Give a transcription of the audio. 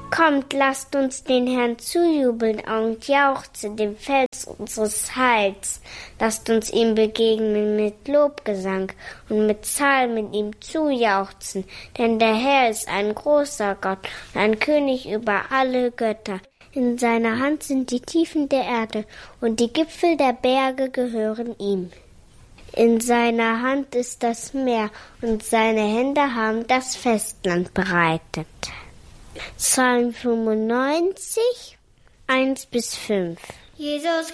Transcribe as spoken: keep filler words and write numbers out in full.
Kommt, lasst uns den Herrn zujubeln und jauchzen, dem Fels unseres Heils. Lasst uns ihm begegnen mit Lobgesang und mit Psalmen ihm zujauchzen. Denn der Herr ist ein großer Gott und ein König über alle Götter. In seiner Hand sind die Tiefen der Erde und die Gipfel der Berge gehören ihm. In seiner Hand ist das Meer und seine Hände haben das Festland bereitet. Psalm fünfundneunzig, eins bis fünf. Jesus